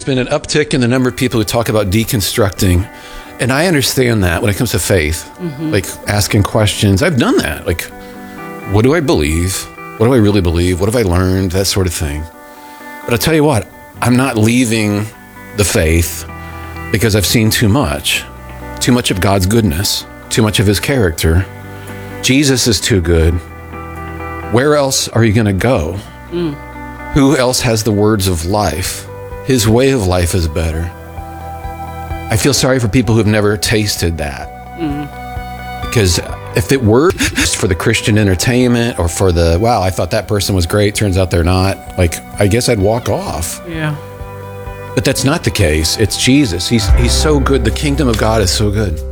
been an uptick in the number of people who talk about deconstructing. And I understand that when it comes to faith, like asking questions. I've done that. Like, what do I believe? What do I really believe? What have I learned? That sort of thing. But I'll tell you what, I'm not leaving the faith because I've seen too much of God's goodness, too much of his character. Jesus is too good. Where else are you going to go? Who else has the words of life? His way of life is better. I feel sorry for people who have never tasted that. Because if it were just for the Christian entertainment or for the, wow, I thought that person was great, turns out they're not, like, I guess I'd walk off. Yeah. But that's not the case. It's Jesus. He's so good. The kingdom of God is so good.